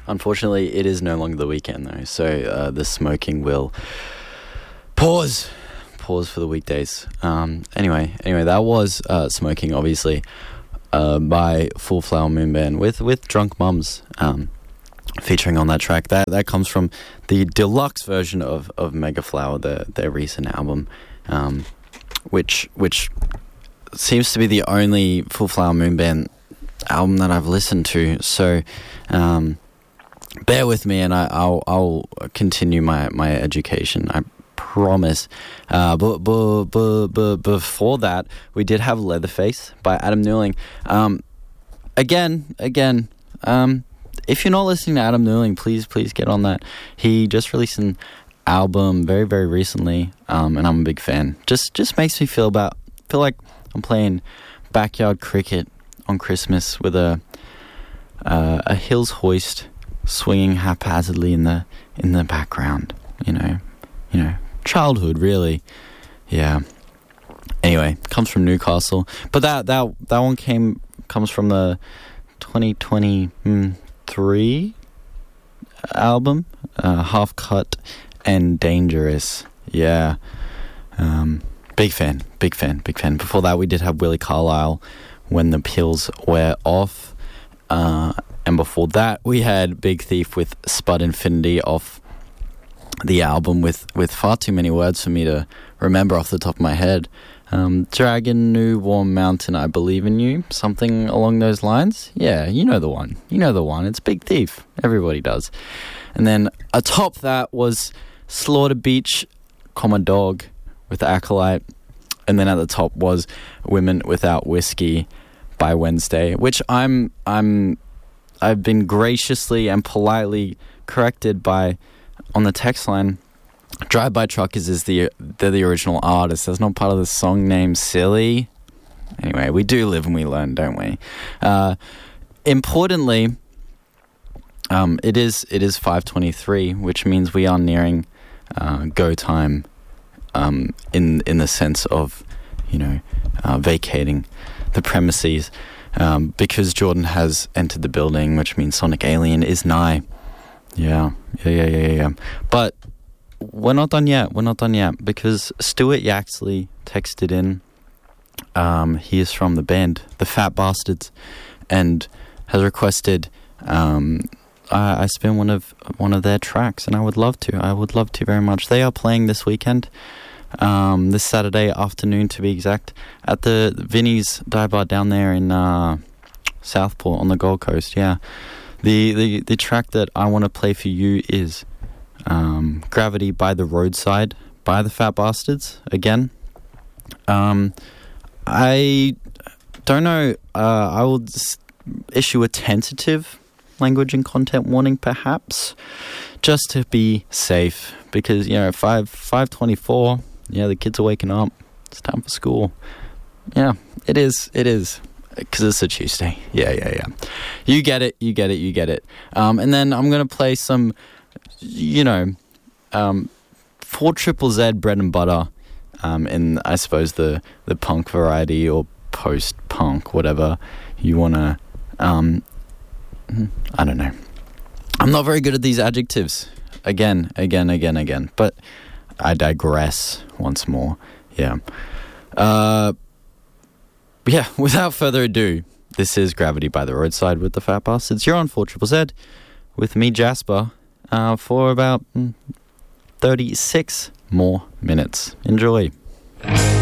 Unfortunately, it is no longer the weekend, though, so the smoking will pause for the weekdays. Anyway, that was Smoking, obviously, by Full Flower Moon Band with Drunk Mums featuring on that track. That comes from the deluxe version of Mega Flower, their recent album, which seems to be the only Full Flower Moon Band album that I've listened to. So bear with me, and I'll continue my education, I promise. But before that, we did have Leatherface by Adam Newling. Again, if you're not listening to Adam Newling, please get on that. He just released an album very, very recently, and I'm a big fan. Just makes me feel like I'm playing backyard cricket on Christmas with a Hills hoist swinging haphazardly in the background. You know, childhood, really. Yeah. Anyway, comes from Newcastle, but that one comes from the 2023 album, Half Cut and Dangerous. Yeah. Big fan. Before that, we did have Willie Carlisle, When the Pills Wear Off. And before that, we had Big Thief with Spud Infinity off the album with far too many words for me to remember off the top of my head. Dragon, New Warm Mountain, I Believe in You, something along those lines. Yeah, you know the one. It's Big Thief. Everybody does. And then atop that was Slaughter Beach, Dog with Acolyte. And then at the top was Women Without Whiskey by Wednesday, which I've been graciously and politely corrected by on the text line. Drive By Truckers they're the original artist. That's not part of the song name, silly. Anyway, we do live and we learn, don't we? Importantly, it is 5:23, which means we are nearing go time, in the sense of, vacating the premises, because Jordan has entered the building, which means Sonic Alien is nigh. Yeah. But we're not done yet, because Stuart Yaxley texted in. He is from the band The Fat Bastards, and has requested I spin one of their tracks, and I would love to very much. They are playing this weekend, this Saturday afternoon to be exact, at the Vinnie's Dive Bar down there in Southport on the Gold Coast. Yeah, the track that I want to play for you is Gravity by the Roadside by the Fat Bastards. Again, I don't know, I will issue a tentative language and content warning, perhaps, just to be safe, because 5:24, the kids are waking up, it's time for school. Yeah, it is because it's a Tuesday. Yeah, you get it. And then I'm gonna play some 4ZZZ Bread and Butter, in, I suppose, the punk variety, or post-punk, whatever you wanna. I don't know. I'm not very good at these adjectives. Again. But I digress once more. Yeah. Without further ado, this is Gravity by the Roadside with the Fat Bastards. You're on 4ZZZ with me, Jasper, for about 36 more minutes. Enjoy.